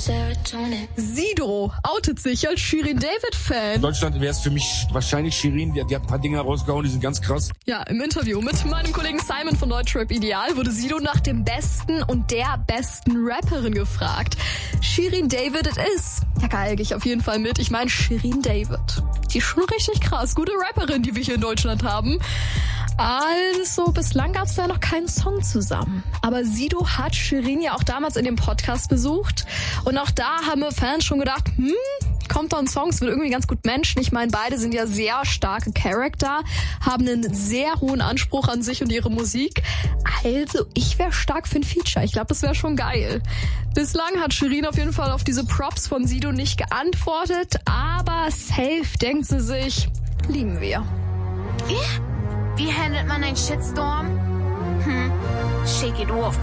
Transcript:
Sido outet sich als Shirin David-Fan. In Deutschland wäre es für mich wahrscheinlich Shirin, die hat ein paar Dinge rausgehauen, die sind ganz krass. Ja, im Interview mit meinem Kollegen Simon von Deutschrap Ideal wurde Sido nach dem besten und der besten Rapperin gefragt. Shirin David it is. Ja geil, gehe ich auf jeden Fall mit. Ich meine, Shirin David, die ist schon richtig krass. Gute Rapperin, die wir hier in Deutschland haben. Also, bislang gab es da noch keinen Song zusammen. Aber Sido hat Shirin ja auch damals in dem Podcast besucht. Und auch da haben wir Fans schon gedacht, kommt da ein Song, es wird irgendwie ganz gut matchen. Ich meine, beide sind ja sehr starke Charakter, haben einen sehr hohen Anspruch an sich und ihre Musik. Also, ich wäre stark für ein Feature. Ich glaube, das wäre schon geil. Bislang hat Shirin auf jeden Fall auf diese Props von Sido nicht geantwortet. Aber safe denkt sie sich, lieben wir. Wie handelt man einen Shitstorm? Shake it off,